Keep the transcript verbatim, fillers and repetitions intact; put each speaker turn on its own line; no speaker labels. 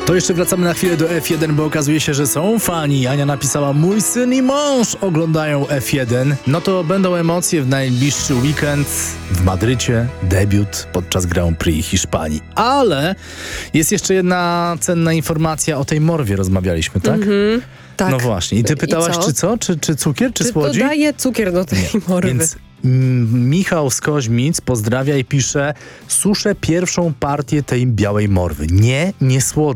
To jeszcze wracamy na chwilę do F jeden, bo okazuje się, że są fani. Ania napisała: mój syn i mąż oglądają F jeden. No to będą emocje w najbliższy weekend w Madrycie. Debiut podczas Grand Prix Hiszpanii. Ale jest jeszcze jedna cenna informacja. O tej morwie rozmawialiśmy, tak?
Mhm. Tak.
No właśnie. I ty pytałaś,
I co?
czy co? Czy, czy cukier, czy,
Czy
słodzi?
dodaje cukier do tej morwy?
Więc mm, Michał z Koźmic pozdrawia i pisze: suszę pierwszą partię tej białej morwy. Nie, nie słodzi.